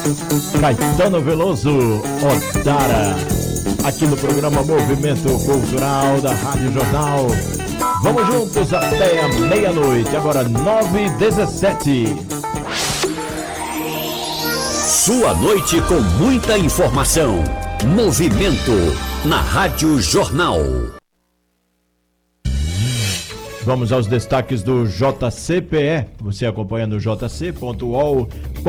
Caetano Veloso, Odara, aqui no programa Movimento Cultural da Rádio Jornal. Vamos juntos até a meia-noite, agora 9h17. Sua noite com muita informação. Movimento na Rádio Jornal. Vamos aos destaques do JCPE. Você acompanha no jc.ol.com.br.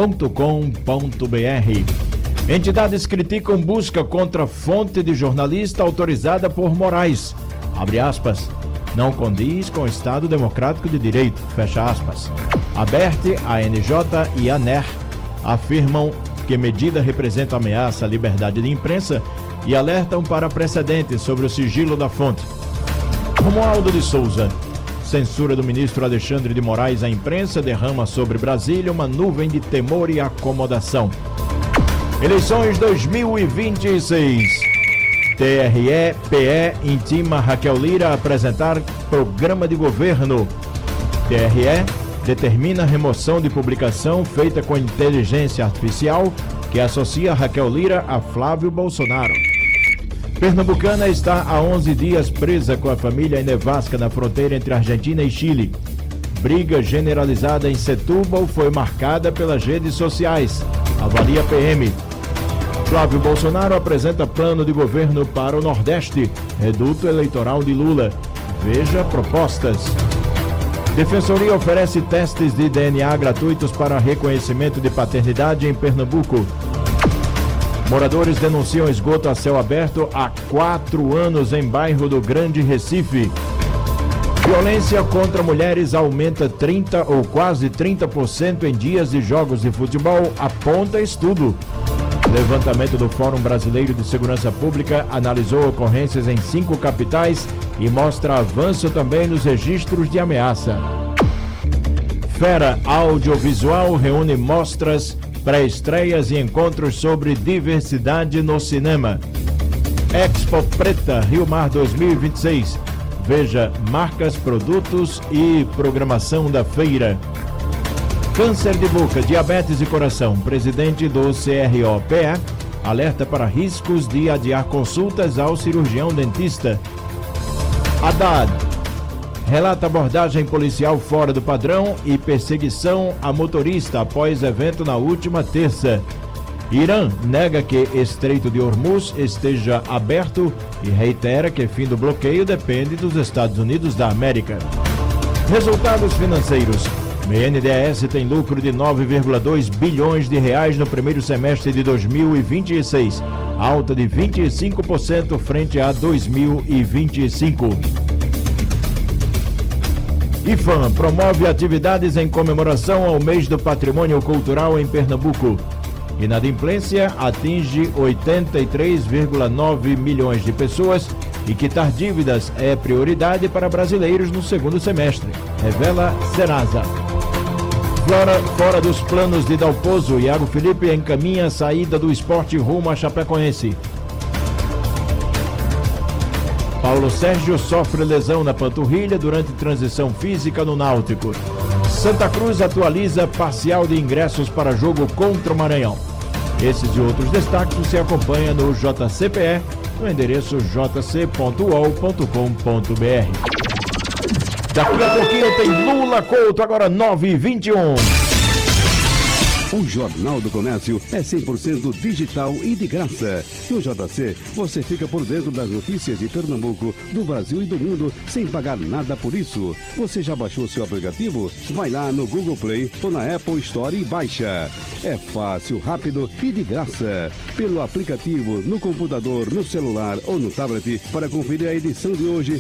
Entidades criticam busca contra fonte de jornalista autorizada por Moraes. Abre aspas. Não condiz com o Estado Democrático de Direito. Fecha aspas. Aberte, ANJ e ANER afirmam que medida representa ameaça à liberdade de imprensa e alertam para precedentes sobre o sigilo da fonte. Romualdo de Souza. Censura do ministro Alexandre de Moraes à imprensa derrama sobre Brasília uma nuvem de temor e acomodação. Eleições 2026. TRE-PE intima Raquel Lira a apresentar programa de governo. TRE determina a remoção de publicação feita com inteligência artificial que associa Raquel Lira a Flávio Bolsonaro. Pernambucana está há 11 dias presa com a família em nevasca na fronteira entre Argentina e Chile. Briga generalizada em Setúbal foi marcada pelas redes sociais. Avalia PM. Flávio Bolsonaro apresenta plano de governo para o Nordeste. Reduto eleitoral de Lula. Veja propostas. Defensoria oferece testes de DNA gratuitos para reconhecimento de paternidade em Pernambuco. Moradores denunciam esgoto a céu aberto há 4 anos em bairro do Grande Recife. Violência contra mulheres aumenta 30% ou quase 30% em dias de jogos de futebol, aponta estudo. Levantamento do Fórum Brasileiro de Segurança Pública analisou ocorrências em 5 capitais e mostra avanço também nos registros de ameaça. Fera Audiovisual reúne mostras, pré-estreias e encontros sobre diversidade no cinema. Expo Preta Rio Mar 2026. Veja marcas, produtos e programação da feira. Câncer de boca, diabetes e coração. Presidente do CRO-PE alerta para riscos de adiar consultas ao cirurgião dentista. Haddad relata abordagem policial fora do padrão e perseguição a motorista após evento na última terça. Irã nega que Estreito de Hormuz esteja aberto e reitera que fim do bloqueio depende dos Estados Unidos da América. Resultados financeiros. BNDES tem lucro de 9,2 bilhões de reais no primeiro semestre de 2026, alta de 25% frente a 2025. IFAM promove atividades em comemoração ao mês do patrimônio cultural em Pernambuco. Inadimplência atinge 83,9 milhões de pessoas e quitar dívidas é prioridade para brasileiros no segundo semestre, revela Serasa. Fora dos planos de Dalpozo, Iago Felipe encaminha a saída do esporte rumo a Chapecoense. Paulo Sérgio sofre lesão na panturrilha durante transição física no Náutico. Santa Cruz atualiza parcial de ingressos para jogo contra o Maranhão. Esses e outros destaques você acompanha no JCPE, no endereço jc.ol.com.br. Daqui a pouquinho tem Lula Couto, agora 9h21. O Jornal do Comércio é 100% digital e de graça. No JC, você fica por dentro das notícias de Pernambuco, do Brasil e do mundo, sem pagar nada por isso. Você já baixou seu aplicativo? Vai lá no Google Play ou na Apple Store e baixa. É fácil, rápido e de graça. Pelo aplicativo, no computador, no celular ou no tablet, para conferir a edição de hoje